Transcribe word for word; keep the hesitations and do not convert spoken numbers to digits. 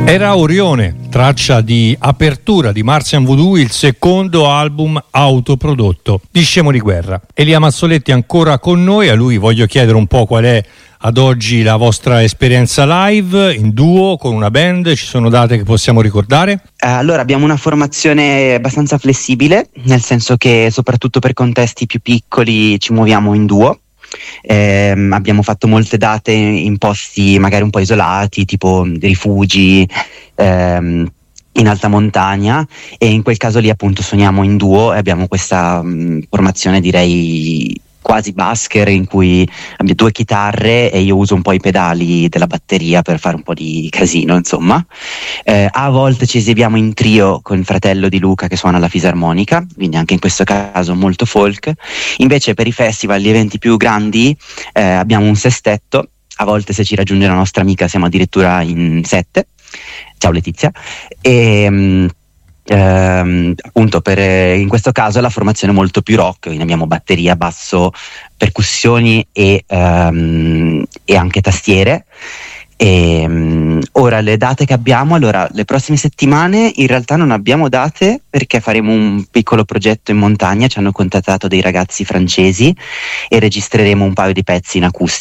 Era Orione, traccia di apertura di Martian Voodoo, il secondo album autoprodotto di Scemo di Guerra. Elia Mazzoletti ancora con noi, a lui voglio chiedere un po' qual è ad oggi la vostra esperienza live, in duo, con una band, ci sono date che possiamo ricordare? Allora, abbiamo una formazione abbastanza flessibile, nel senso che soprattutto per contesti più piccoli ci muoviamo in duo. Eh, abbiamo fatto molte date in posti magari un po' isolati, tipo rifugi, ehm, in alta montagna, e in quel caso lì appunto suoniamo in duo e abbiamo questa mh, formazione direi quasi basker, in cui abbiamo due chitarre e io uso un po' i pedali della batteria per fare un po' di casino, insomma. Eh, a volte ci esibiamo in trio con il fratello di Luca che suona la fisarmonica, quindi anche in questo caso molto folk. Invece per i festival, gli eventi più grandi, eh, abbiamo un sestetto, a volte se ci raggiunge la nostra amica siamo addirittura in sette. Ciao Letizia. E mh, Ehm, appunto per, in questo caso è la formazione molto più rock, quindi abbiamo batteria, basso, percussioni e, ehm, e anche tastiere. E, um, ora le date che abbiamo, allora le prossime settimane in realtà non abbiamo date perché faremo un piccolo progetto in montagna, ci hanno contattato dei ragazzi francesi e registreremo un paio di pezzi in acustica